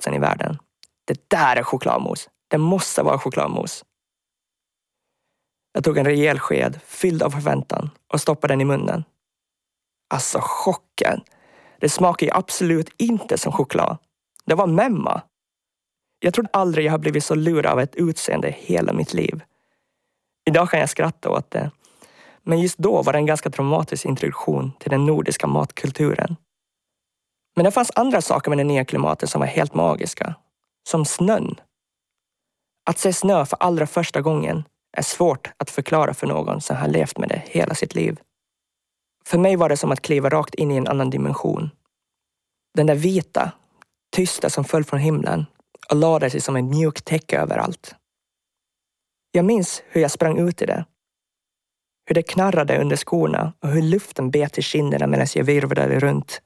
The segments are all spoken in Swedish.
chokladmosen i världen. Det där är chokladmos. Det måste vara chokladmos. Jag tog en rejäl sked fylld av förväntan och stoppade den i munnen. Alltså chocken. Det smakar ju absolut inte som choklad. Det var memma. Jag trodde aldrig jag har blivit så lurad av ett utseende hela mitt liv. Idag kan jag skratta åt det. Men just då var det en ganska traumatisk introduktion till den nordiska matkulturen. Men det fanns andra saker med det nya klimatet som var helt magiska. Som snön. Att se snö för allra första gången är svårt att förklara för någon som har levt med det hela sitt liv. För mig var det som att kliva rakt in i en annan dimension. Den där vita, tysta som föll från himlen och lade sig som en mjuk täcke överallt. Jag minns hur jag sprang ut i det. Hur det knarrade under skorna och hur luften bet i kinderna medan jag virvlade runt.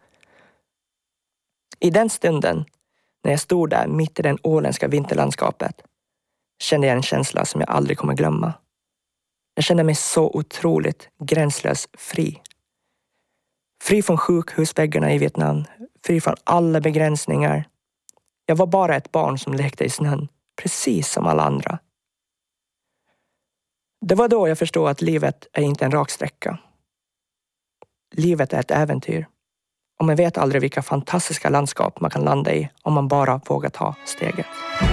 I den stunden, när jag stod där mitt i den åländska vinterlandskapet, kände jag en känsla som jag aldrig kommer glömma. Jag kände mig så otroligt gränslös fri. Fri från sjukhusväggarna i Vietnam, fri från alla begränsningar. Jag var bara ett barn som lekte i snön, precis som alla andra. Det var då jag förstod att livet är inte en rak sträcka. Livet är ett äventyr. Och man vet aldrig vilka fantastiska landskap man kan landa i om man bara vågar ta steget.